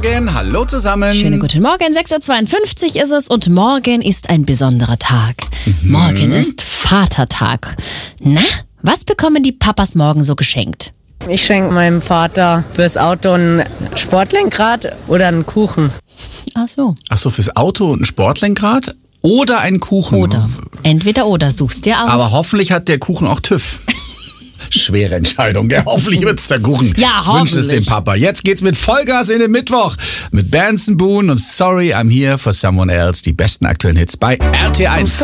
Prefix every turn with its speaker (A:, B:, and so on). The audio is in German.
A: Morgen, hallo zusammen.
B: Schönen guten Morgen, 6.52 Uhr ist es und morgen ist ein besonderer Tag. Morgen ist Vatertag. Na, was bekommen die Papas morgen so geschenkt?
C: Ich schenke meinem Vater fürs Auto ein Sportlenkrad oder einen Kuchen.
B: Ach so.
A: Ach so, fürs Auto ein Sportlenkrad oder ein Kuchen?
B: Oder. Entweder oder, suchst dir aus.
A: Aber hoffentlich hat der Kuchen auch TÜV. Schwere Entscheidung, gell? Hoffentlich wird's der Kuchen.
B: Ja,
A: Wünsch es
B: hoffentlich.
A: dem Papa. Jetzt geht's mit Vollgas in den Mittwoch. Mit Benson Boone und Sorry, I'm Here for Someone Else. Die besten aktuellen Hits bei RT1.